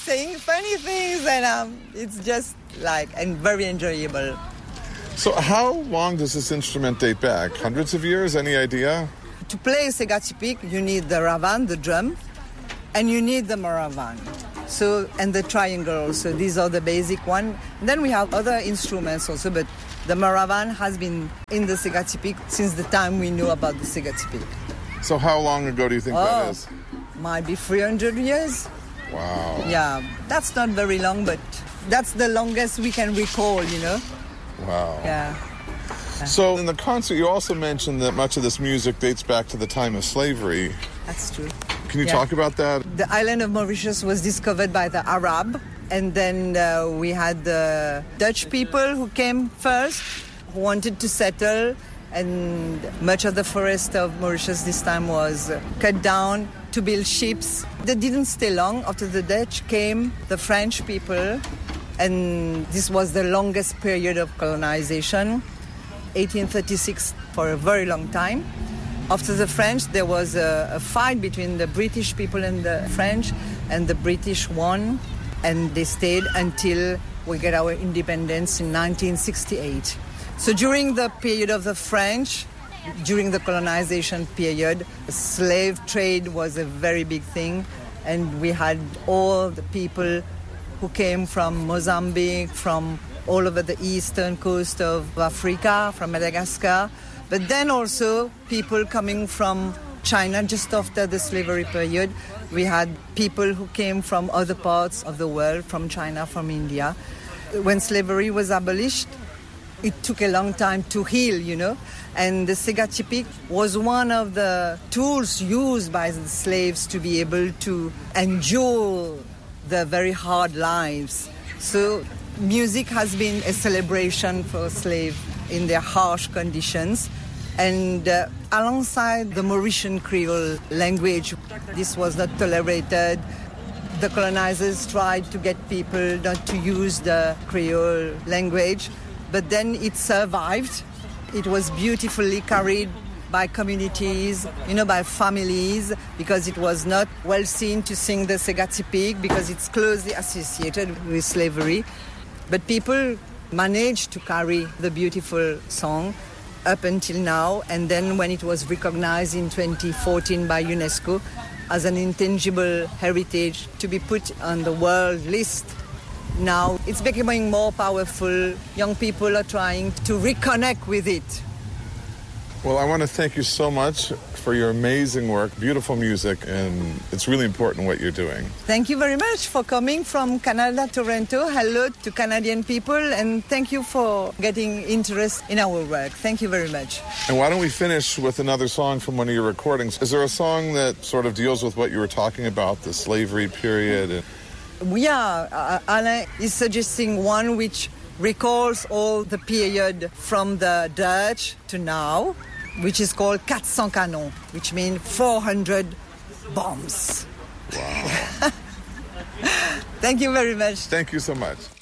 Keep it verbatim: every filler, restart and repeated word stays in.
saying funny things, and um, it's just like, and very enjoyable. So how long does this instrument date back? Hundreds of years? Any idea? To play Sega Tipik, you need the ravan, the drum, and you need the maravan. So, and the triangle also. These are the basic one. And then we have other instruments also, but the maravan has been in the Sega Tipik since the time we knew about the Sega Tipik. So how long ago do you think oh, that is? Might be three hundred years. Wow. Yeah, that's not very long, but that's the longest we can recall, you know? Wow. Yeah. So in the concert, you also mentioned that much of this music dates back to the time of slavery. That's true. Can you yeah. talk about that? The island of Mauritius was discovered by the Arab, and then uh, we had the Dutch people who came first, who wanted to settle, and much of the forest of Mauritius this time was cut down to build ships. They didn't stay long. After the Dutch came the French people, and this was the longest period of colonization, eighteen thirty-six, for a very long time. After the French, there was a, a fight between the British people and the French, and the British won, and they stayed until we get our independence in nineteen sixty-eight. So during the period of the French, during the colonization period, the slave trade was a very big thing, and we had all the people who came from Mozambique, from all over the eastern coast of Africa, from Madagascar, but then also people coming from China just after the slavery period. We had people who came from other parts of the world, from China, from India. When slavery was abolished, it took a long time to heal, you know, and the Sega Tipik was one of the tools used by the slaves to be able to endure the very hard lives. So music has been a celebration for slaves in their harsh conditions. And uh, alongside the Mauritian Creole language, this was not tolerated. The colonizers tried to get people not to use the Creole language, but then it survived. It was beautifully carried by communities, you know, by families, because it was not well seen to sing the Sega Tipik because it's closely associated with slavery. But people managed to carry the beautiful song up until now, and then when it was recognized in twenty fourteen by UNESCO as an intangible heritage to be put on the world list, now it's becoming more powerful. Young people are trying to reconnect with it. Well, I want to thank you so much for your amazing work, beautiful music, and it's really important what you're doing. Thank you very much for coming from Canada, Toronto. Hello to Canadian people, and thank you for getting interest in our work. Thank you very much. And why don't we finish with another song from one of your recordings? Is there a song that sort of deals with what you were talking about, the slavery period? Yeah, uh, Alain is suggesting one which recalls all the period from the Dutch to now, which is called four cents canons, which means four hundred bombs. Wow. Thank you very much. Thank you so much.